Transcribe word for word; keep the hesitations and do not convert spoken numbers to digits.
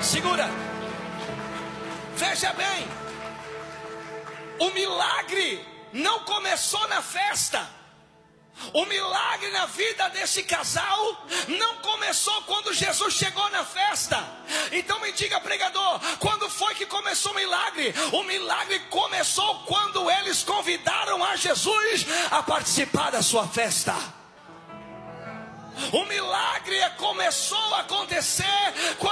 Segura. Veja bem, o milagre não começou na festa. O milagre na vida desse casal não começou quando Jesus chegou na festa. Então me diga, pregador, quando foi que começou o milagre? O milagre começou quando eles convidaram a Jesus a participar da sua festa. O milagre começou a acontecer quando